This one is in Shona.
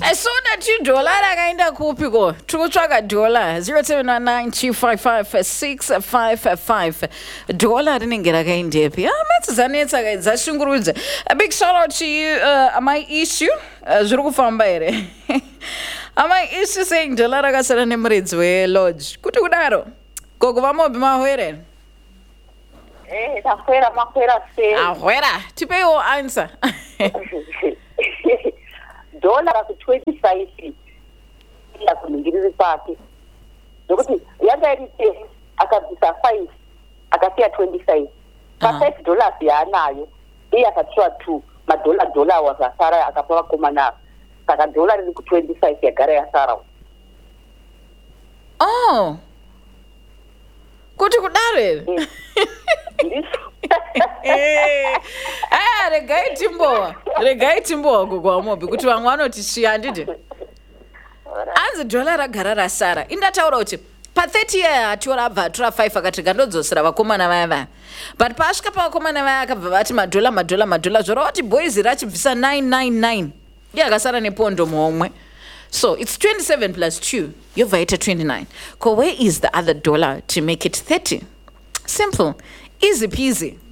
As soon as you dollar akaenda kupi ko tikutsvaka dollar 0799255655 dollar rinenge rakaendepi matsi zanetsa kai dzashungurudza. A big shout out to you amai issue zviri kufamba here amai issue saying dollar rakasara nemuredzi welodge kuti kudaro gogo vamobi mahwere makwera sei ahwera tipeiwo answer dollar ku-25 yakuningiriri pake nokuti yanga iri 10 akabvisa 5 akasiya 25 pa$5 dollars yaanayo iye akatsiwa 2 madola wazasara akapa vakomana saka dollar riri ku-25 yagara yasara. Oh, kuti kudaro here regai timbowa gogo wamobi kuti vamwe vanotisiya handiti anzi dhola ragara rasara indataura kuti pa30 year hatiora abva atora 5 akati gandodzosera vakomana vaya vaya but paasvika pavakomana vaya akabva vati madola zvorava kuti boys rachibvisa 999 iye akasara nepondo momwe. So it's 27 plus 2 yobva yaita 29. Ko where is the other dollar to make it 30? Simple, easy peasy.